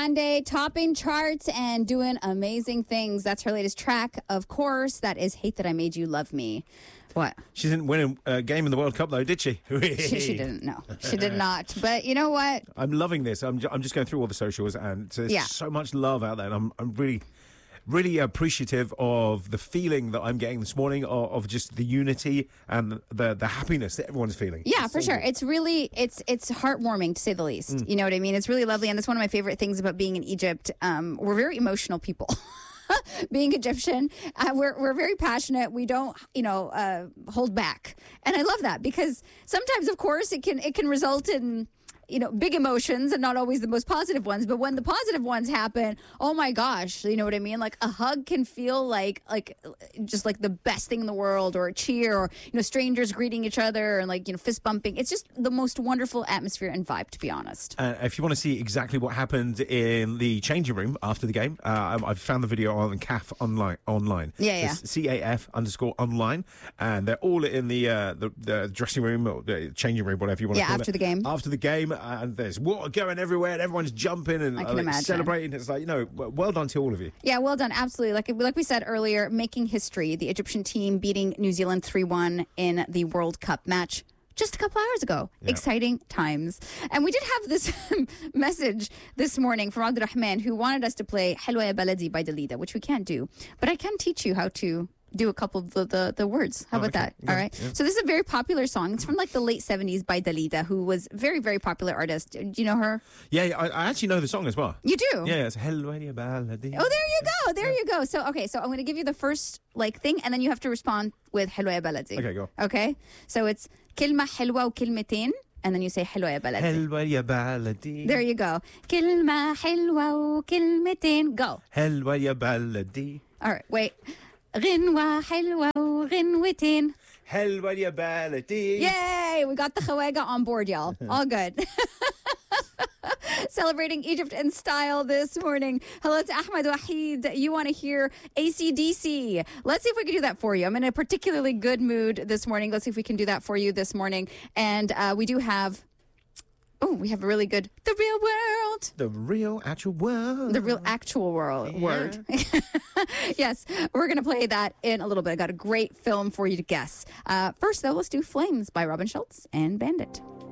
Grande topping charts and doing amazing things. That's her latest track, of course. That is Hate That I Made You Love Me. What? She didn't win a game in the World Cup, though, did she? She didn't, no. She did not. But you know what? I'm loving this. I'm just going through all the socials, and there's so much love out there. And I'm really appreciative of the feeling that I'm getting this morning of just the unity and the happiness that everyone's feeling. Yeah, for sure. It's really, it's heartwarming, to say the least. You know what I mean? It's really lovely. And that's one of my favorite things about being in Egypt. We're very emotional people. Being Egyptian, we're very passionate. We don't, hold back, and I love that because sometimes, of course, it can result in big emotions and not always the most positive ones. But when the positive ones happen, oh my gosh, you know what I mean? Like a hug can feel like just like the best thing in the world, or a cheer, or strangers greeting each other and fist bumping. It's just the most wonderful atmosphere and vibe, to be honest. If you want to see exactly what happened in the changing room after the game, I've found the video on CAF online. Yeah. CAF_online, and they're all in the dressing room or the changing room, whatever you want to call it. After the game. After the game. And there's water going everywhere, and everyone's jumping and celebrating. It's like, well done to all of you. Yeah, well done, absolutely. Like we said earlier, making history. The Egyptian team beating New Zealand 3-1 in the World Cup match just a couple hours ago. Yeah. Exciting times. And we did have this message this morning from Abdurrahman, who wanted us to play Helwa Ya Baladi by Dalida, which we can't do. But I can teach you how to do a couple of the words. How about that? Yeah. All right. Yeah. So this is a very popular song. It's from the late 70s by Dalida, who was a very, very popular artist. Do you know her? Yeah, I actually know the song as well. You do? Yeah, it's Helwa Ya Baladi. Oh, there you go. So, okay, so I'm going to give you the first thing, and then you have to respond with Helwa Ya Baladi. Okay, go. Okay? So it's كلمة حلوة وكلمتين, and then you say حلوة يا بلدي. حلوة يا بلدي. There you go. كلمة حلوة وكلمتين. Go. حلوة يا بلدي. All right, wait. غنوة حلوة وغنوتين. حلوة يا بلدي. Yay! We got the khawega on board, y'all. All good. Celebrating Egypt in style this morning. Hello to Ahmed Wahid. You want to hear AC/DC. Let's see if we can do that for you. I'm in a particularly good mood this morning. Let's see if we can do that for you this morning. And we have a really good The Real World. The real actual world. The real actual world. Yeah. Word. Yes, we're going to play that in a little bit. I got a great film for you to guess. First, though, let's do Flames by Robin Schultz and Bandit.